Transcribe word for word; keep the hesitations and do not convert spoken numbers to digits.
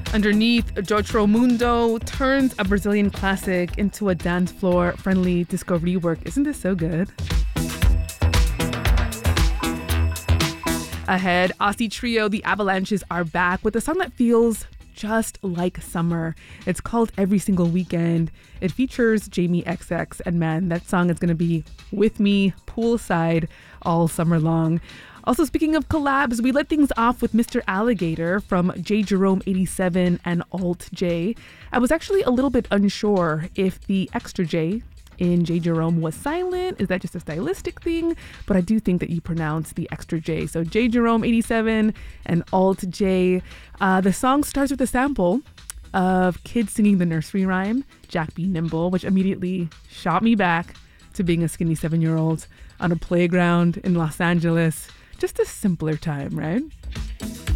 Underneath, Jotro Mundo turns a Brazilian classic into a dance floor friendly disco rework. Isn't this so good? Ahead, Aussie trio The Avalanches are back with a song that feels just like summer. It's called Every Single Weekend. It features Jamie X X, and man, that song is going to be with me poolside all summer long. Also, speaking of collabs, we let things off with Mister Alligator from J. Jerome eighty-seven and Alt J. I was actually a little bit unsure if the extra J in J. Jerome was silent. Is that just a stylistic thing? But I do think that you pronounce the extra J. So J. Jerome eighty-seven and Alt J. Uh, the song starts with a sample of kids singing the nursery rhyme, Jack Be Nimble, which immediately shot me back to being a skinny seven-year-old on a playground in Los Angeles. Just a simpler time, right?